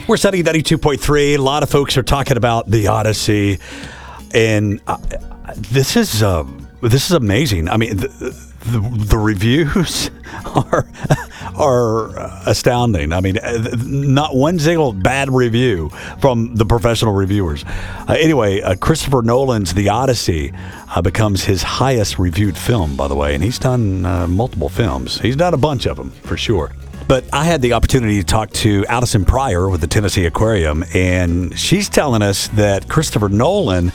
We're studying 92.3. A lot of folks are talking about the Odyssey, and this is amazing. I mean, the reviews are astounding. I mean, not one single bad review from the professional reviewers. Anyway, Christopher Nolan's The Odyssey becomes his highest reviewed film, by the way, and he's done multiple films. He's done a bunch of them, for sure. But I had the opportunity to talk to Allison Pryor with the Tennessee Aquarium, and she's telling us that Christopher Nolan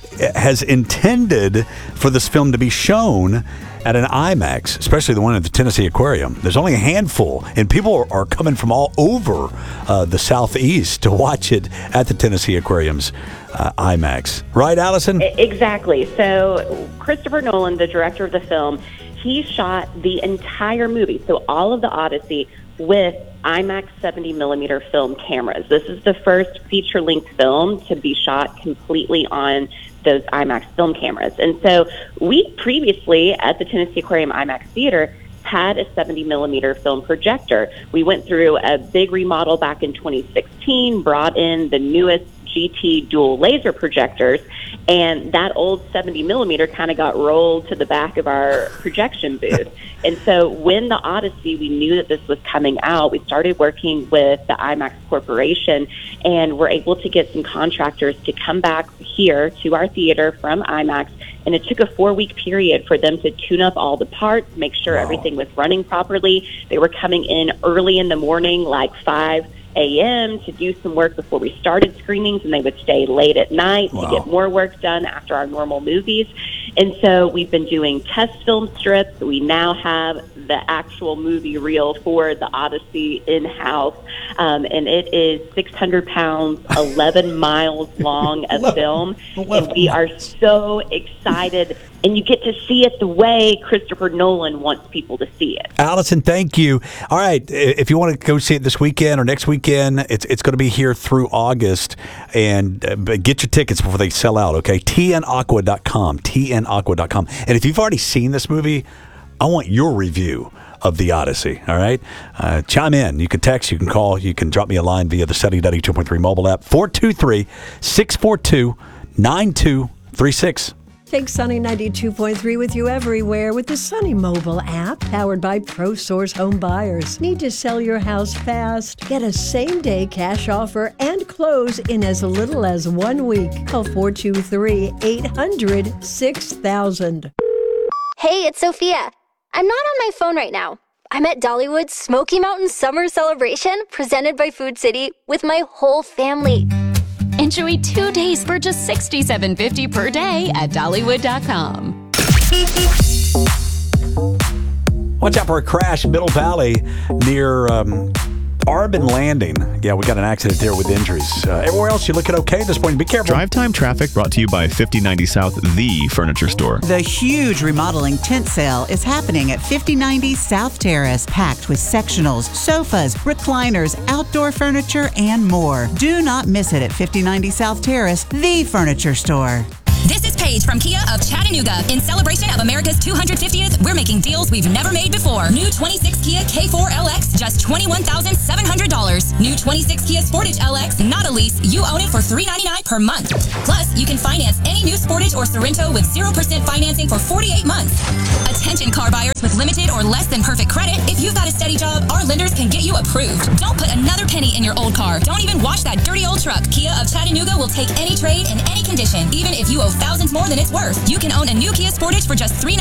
has intended for this film to be shown at an IMAX, especially the one at the Tennessee Aquarium. There's only a handful, and people are coming from all over the Southeast to watch it at the Tennessee Aquarium's IMAX. Right, Allison? Exactly. So Christopher Nolan, the director of the film, he shot the entire movie, so all of the Odyssey, with IMAX 70-millimeter film cameras. This is the first feature-length film to be shot completely on those IMAX film cameras. And so we previously, at the Tennessee Aquarium IMAX Theater, had a 70-millimeter film projector. We went through a big remodel back in 2016, brought in the newest GT dual laser projectors, and that old 70-millimeter kind of got rolled to the back of our projection booth. And so when the Odyssey, we knew that this was coming out, we started working with the IMAX Corporation, and we're able to get some contractors to come back here to our theater from IMAX. And it took a 4-week period for them to tune up all the parts, make sure everything was running properly. They were coming in early in the morning, like 5 a.m. to do some work before we started screenings, and they would stay late at night to get more work done after our normal movies. And so we've been doing test film strips. We now have the actual movie reel for the Odyssey in-house, and it is 600 pounds, 11 miles long of film, and we are so excited. And you get to see it the way Christopher Nolan wants people to see it. Allison, thank you. All right, if you want to go see it this weekend or next weekend, it's going to be here through August. And get your tickets before they sell out, okay? tnaqua.com, tnaqua.com. And if you've already seen this movie, I want your review of The Odyssey, all right? Chime in. You can text, you can call, you can drop me a line via the Study 92.3 mobile app, 423-642-9236. Take Sunny 92.3 with you everywhere with the Sunny mobile app, powered by ProSource Home Buyers. Need to sell your house fast? Get a same-day cash offer and close in as little as 1 week. Call 423-800-6000. Hey, it's Sophia. I'm not on my phone right now. I'm at Dollywood's Smoky Mountain Summer Celebration, presented by Food City, with my whole family. Enjoy 2 days for just $67.50 per day at Dollywood.com. Watch out for a crash in Middle Valley near Arbin Landing. Yeah, we got an accident there with injuries. Everywhere else, you looking okay at this point. Be careful. Drive time traffic brought to you by 5090 South, the furniture store. The huge remodeling tent sale is happening at 5090 South Terrace, packed with sectionals, sofas, recliners, outdoor furniture, and more. Do not miss it at 5090 South Terrace, the furniture store. This is Paige from Kia of Chattanooga. In celebration of America's 250th, we're making deals we've never made before. New 26 Kia K4 LX, just $21,700. New 26 Kia Sportage LX, not a lease. You own it for $399 per month. Plus, you can finance any new Sportage or Sorrento with 0% financing for 48 months. Attention car buyers with limited or less than perfect credit. If you've got a steady job, our lenders can get you approved. Don't put another penny in your old car. Don't even wash that dirty old truck. Kia of Chattanooga will take any trade in any condition, even if you owe thousands more than it's worth. You can own a new Kia Sportage for just $399